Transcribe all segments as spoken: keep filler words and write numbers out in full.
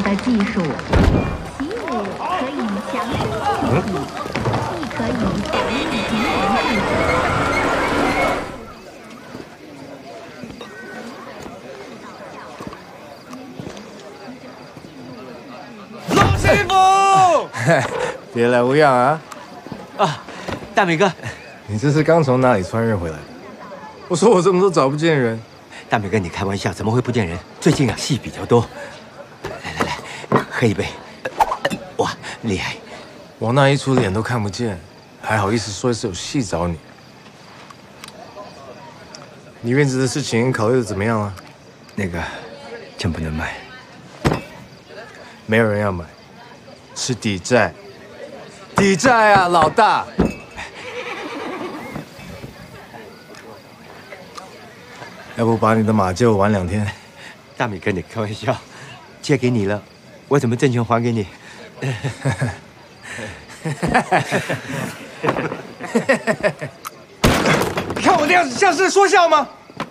的技术。习武可以强身健体，亦可以防御敌人之责。 师傅， 别来无恙啊！ 啊，大美哥， 你这是刚从哪里穿越回来的？我说我怎么都找不见人。 大美哥，你开玩笑，怎么会不见人？最近啊，戏比较多。来来来，喝一杯。哇，厉害！ 往那一出脸都看不见，还好意思说是有戏找你？你院子的事情考虑的怎么样了？ 那个，真不能卖。 没有人要买。 是抵债，抵债啊，老大！要不把你的马借我玩两天？ 大美哥，你开玩笑，借给你了，我怎么挣钱还给你？ 你看我那样子像是在说笑吗？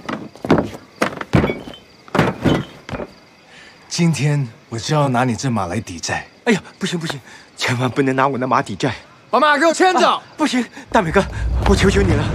今天我就要拿你这马来抵债。 哎呀，不行不行，千万不能拿我的马抵债！ 把马给我牵走！ 啊、不行，大美哥，我求求你了！